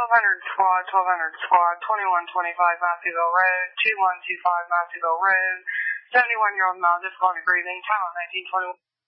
squad, 1200 squad, 2125 Matthewville Road, 2125 Matthewville Road, 71-year-old male, difficulty breathing, time out 1921.